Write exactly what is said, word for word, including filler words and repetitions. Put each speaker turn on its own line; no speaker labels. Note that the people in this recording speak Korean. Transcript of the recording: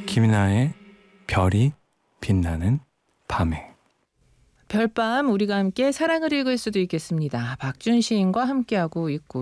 김이나의 별이 빛나는 밤에.
별밤 우리가 함께 사랑을 읽을 수도 있겠습니다. 박준 시인과 함께하고 있고